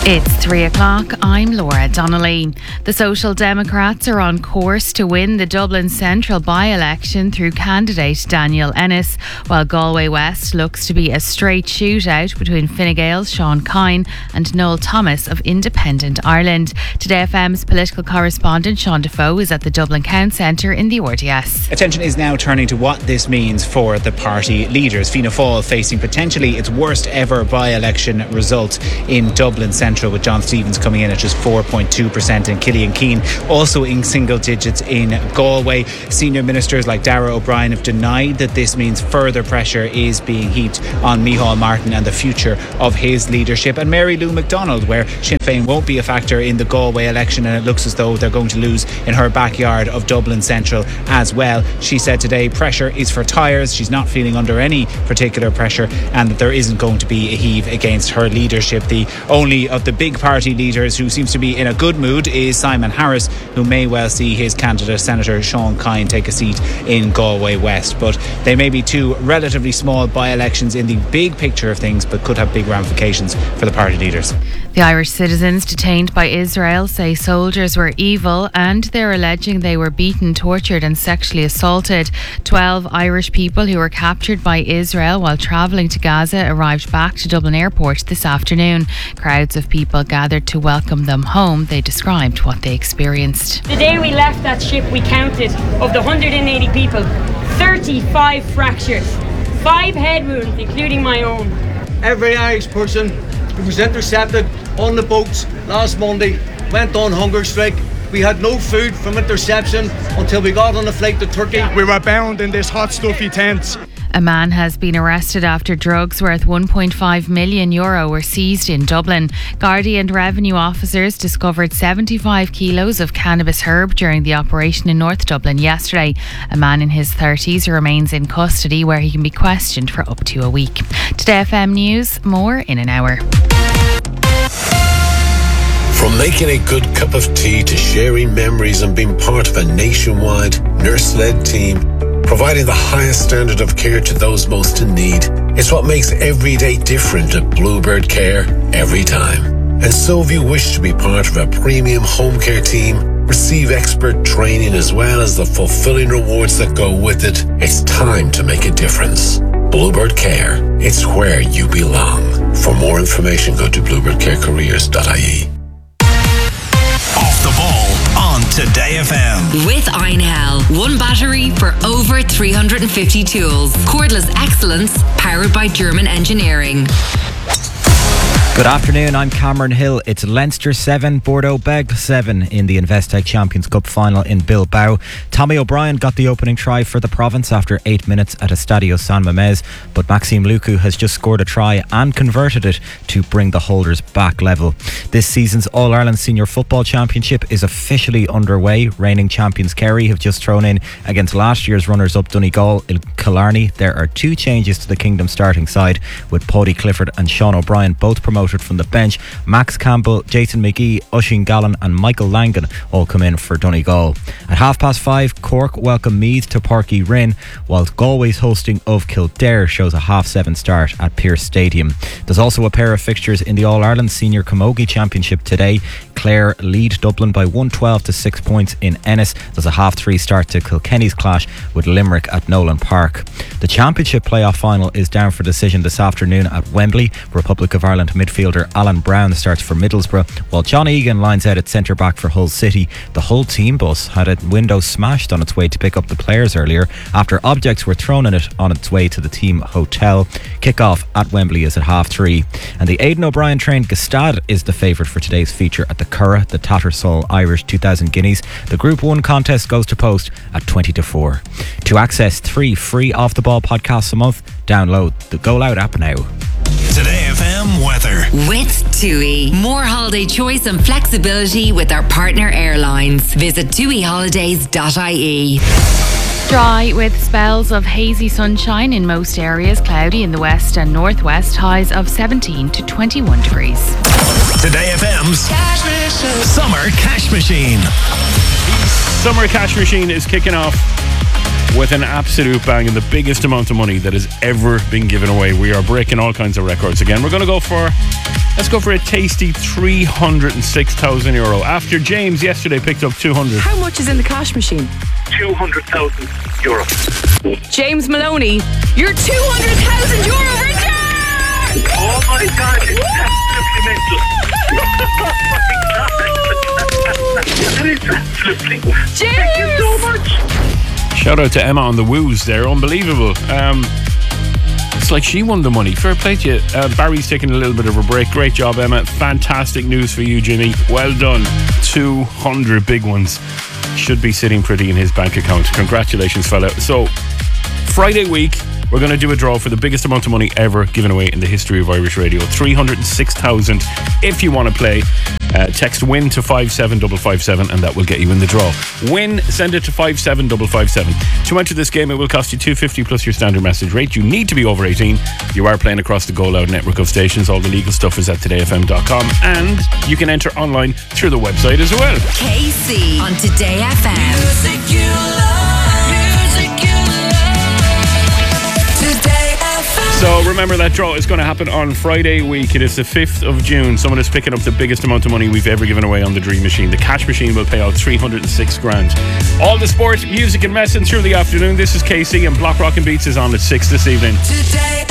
It's 3 o'clock. I'm Laura Donnelly. The Social Democrats are on course to win the Dublin Central by-election through candidate Daniel Ennis, while Galway West looks to be a straight shootout between Fine Gael's Sean Kine and Noel Thomas of Independent Ireland. Today FM's political correspondent Sean Defoe is at the Dublin Town Centre in the RDS. Attention is now turning to what this means for the party leaders. Fianna Fáil facing potentially its worst ever by-election result in Dublin Central, with John Stevens coming in at just 4.2% and Killian Keane also in single digits in Galway. Senior ministers like Darragh O'Brien have denied that this means further pressure is being heaped on Micheál Martin and the future of his leadership. And Mary Lou McDonald, where Sinn Féin won't be a factor in the Galway election, and it looks as though they're going to lose in her backyard of Dublin Central as well. She said today pressure is for tyres. She's not feeling under any particular pressure, and that there isn't going to be a heave against her leadership. The only of the big party leaders who seems to be in a good mood is Simon Harris, who may well see his candidate Senator Sean Kine take a seat in Galway West. But they may be two relatively small by-elections in the big picture of things, but could have big ramifications for the party leaders. The Irish citizens detained by Israel say soldiers were evil, and they're alleging they were beaten, tortured and sexually assaulted. 12 Irish people who were captured by Israel while travelling to Gaza arrived back to Dublin Airport this afternoon. Crowds of people gathered to welcome them home. They described what they experienced. The day we left that ship, we counted, of the 180 people, 35 fractures, 5 head wounds, including my own. Every Irish person who was intercepted on the boats last Monday went on hunger strike. We had no food from interception until we got on a flight to Turkey. We were bound in this hot, stuffy tent. A man has been arrested after drugs worth €1.5 million were seized in Dublin. Gardaí and revenue officers discovered 75 kilos of cannabis herb during the operation in North Dublin yesterday. A man in his 30s remains in custody, where he can be questioned for up to a week. Today FM News, more in an hour. From making a good cup of tea to sharing memories and being part of a nationwide nurse-led team, providing the highest standard of care to those most in need, it's what makes every day different at Bluebird Care every time. And so if you wish to be part of a premium home care team, receive expert training as well as the fulfilling rewards that go with it, it's time to make a difference. Bluebird Care, it's where you belong. For more information, go to bluebirdcarecareers.ie. Off the ball on Today FM. With Einhell, one battery for over 350 tools. Cordless excellence powered by German engineering. Good afternoon, I'm Cameron Hill. It's Leinster 7, Bordeaux Bègles 7 in the Investec Champions Cup final in Bilbao. Tommy O'Brien got the opening try for the province after 8 minutes at Estadio San Mamés, but Maxime Lucu has just scored a try and converted it to bring the holders back level. This season's All-Ireland Senior Football Championship is officially underway. Reigning champions Kerry have just thrown in against last year's runners-up Donegal in Killarney. There are 2 changes to the Kingdom starting side, with Paddy Clifford and Sean O'Brien both promoted from the bench. Max Campbell, Jason McGee, Oisín Gallen and Michael Langan all come in for Donegal. At 5:30, Cork welcome Meath to Páirc Uí Rinn, whilst Galway's hosting of Kildare shows a 7:30 start at Pearse Stadium. There's also a pair of fixtures in the All-Ireland Senior Camogie Championship today. Clare lead Dublin by 112 to 6 points in Ennis. There's a 3:30 start to Kilkenny's clash with Limerick at Nolan Park. The Championship playoff final is down for decision this afternoon at Wembley. Republic of Ireland midfielder Alan Brown starts for Middlesbrough, while John Egan lines out at centre-back for Hull City. The Hull team bus had a window smashed on its way to pick up the players earlier after objects were thrown in it on its way to the team hotel. Kick-off at Wembley is at 3:30. And the Aidan O'Brien trained Gstaad is the favourite for today's feature at the Curragh, the Tattersall Irish 2000 Guineas. The Group 1 contest goes to post at 20-4. To access 3 free Off the Ball podcasts a month, download the Go Loud app now. Today FM weather. With TUI. More holiday choice and flexibility with our partner airlines. Visit tuiholidays.ie. Dry with spells of hazy sunshine in most areas, cloudy in the west and northwest, highs of 17 to 21 degrees. Today FM's Summer Cash Machine. Summer Cash Machine is kicking off with an absolute bang and the biggest amount of money that has ever been given away. We are breaking all kinds of records again. We're going to let's go for a tasty €306,000 after James yesterday picked up 200. How much is in the cash machine? €200,000. James Maloney, you're €200,000 richer! Oh my God, it's absolutely mental. That is absolutely. Thank you so much. Shout out to Emma on the woos there, unbelievable. It's like she won the money. Fair play to you. Barry's taking a little bit of a break. Great job, Emma. Fantastic news for you, Jimmy. Well done. 200 big ones. Should be sitting pretty in his bank account. Congratulations, fella. So, Friday week, we're going to do a draw for the biggest amount of money ever given away in the history of Irish radio. 306,000. If you want to play, text WIN to 57557 and that will get you in the draw. WIN, send it to 57557. To enter this game, it will cost you $2.50 plus your standard message rate. You need to be over 18. You are playing across the Go Loud network of stations. All the legal stuff is at todayfm.com and you can enter online through the website as well. KC on Today FM. Music you love. Music you love. Today FM. So remember, that draw is going to happen on Friday week. It is the 5th of June. Someone is picking up the biggest amount of money we've ever given away on the Dream Machine. The cash machine will pay out 306 grand. All the sport, music and messing through the afternoon. This is KC and Block Rockin' Beats is on at 6 this evening. Today